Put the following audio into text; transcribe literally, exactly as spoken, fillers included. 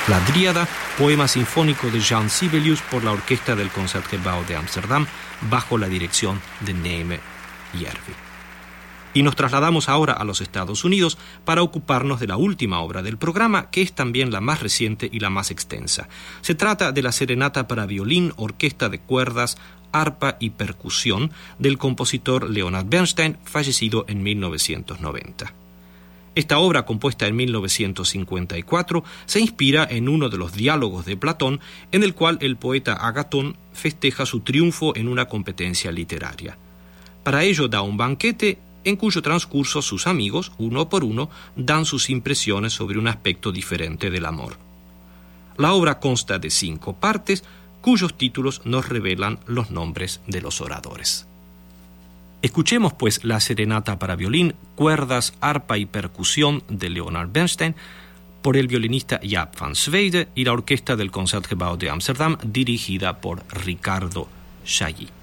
La Dríada, poema sinfónico de Jean Sibelius por la orquesta del Concertgebouw de Ámsterdam bajo la dirección de Neeme Järvi. Y nos trasladamos ahora a los Estados Unidos para ocuparnos de la última obra del programa, que es también la más reciente y la más extensa. Se trata de la Serenata para violín, orquesta de cuerdas, arpa y percusión del compositor Leonard Bernstein, fallecido en mil novecientos noventa. Esta obra, compuesta en mil novecientos cincuenta y cuatro, se inspira en uno de los diálogos de Platón, en el cual el poeta Agatón festeja su triunfo en una competencia literaria. Para ello da un banquete en cuyo transcurso sus amigos, uno por uno, dan sus impresiones sobre un aspecto diferente del amor. La obra consta de cinco partes, cuyos títulos nos revelan los nombres de los oradores. Escuchemos pues la Serenata para violín, cuerdas, arpa y percusión de Leonard Bernstein por el violinista Jaap van Zweden y la orquesta del Concertgebouw de Ámsterdam dirigida por Ricardo Chailly.